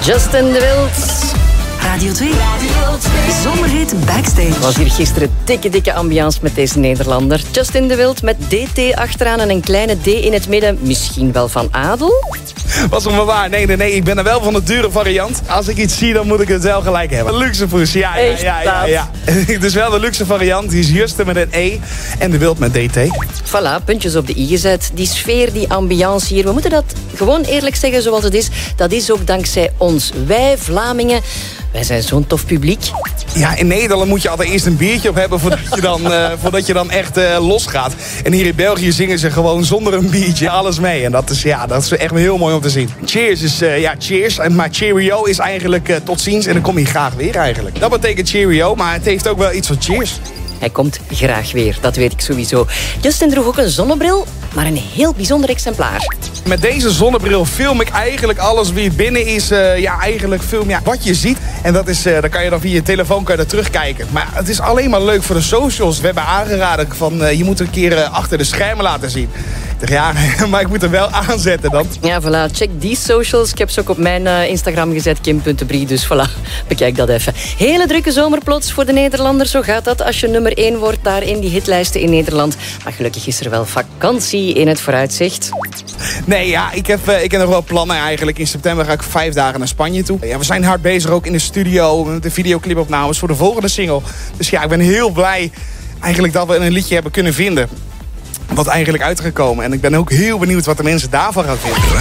Justin de Wild. Radio 2. Zomerhit Backstage. Was hier gisteren dikke ambiance met deze Nederlander. Justin de Wild met DT achteraan en een kleine D in het midden. Misschien wel van adel? Was het maar waar. Nee, ik ben er wel van de dure variant. Als ik iets zie, dan moet ik het wel gelijk hebben. Luxe poes, ja. Dus wel de luxe variant. Die is Justin met een E en de Wild met DT. Voilà, puntjes op de i gezet. Die sfeer, die ambiance hier. We moeten dat gewoon eerlijk zeggen zoals het is. Dat is ook dankzij ons. Wij Vlamingen, wij zijn zo'n tof publiek. Ja, in Nederland moet je altijd eerst een biertje op hebben voordat je dan echt losgaat. En hier in België zingen ze gewoon zonder een biertje alles mee. En dat is echt heel mooi om te zien. Cheers is cheers. Maar cheerio is eigenlijk tot ziens. En dan kom je graag weer eigenlijk. Dat betekent cheerio, maar het heeft ook wel iets van cheers. Hij komt graag weer, dat weet ik sowieso. Justin droeg ook een zonnebril, maar een heel bijzonder exemplaar. Met deze zonnebril film ik eigenlijk alles wie binnen is. Eigenlijk film wat je ziet. En dat is, dan kan je dan via je telefoon terugkijken. Maar het is alleen maar leuk voor de socials. We hebben aangeraden van je moet een keer achter de schermen laten zien. Ik dacht, maar ik moet er wel aanzetten dan. Ja, voilà, check die socials. Ik heb ze ook op mijn Instagram gezet, Kim.Brie. Dus voilà, bekijk dat even. Hele drukke zomerplots voor de Nederlanders. Zo gaat dat als je nummer 1 wordt daar in die hitlijsten in Nederland. Maar gelukkig is er wel vakantie in het vooruitzicht. Nee, ik heb nog wel plannen eigenlijk. In september ga ik 5 dagen naar Spanje toe. Ja, we zijn hard bezig ook in de studio met de videoclipopnames voor de volgende single. Dus ik ben heel blij eigenlijk dat we een liedje hebben kunnen vinden wat eigenlijk uitgekomen. En ik ben ook heel benieuwd wat de mensen daarvan gaan vinden.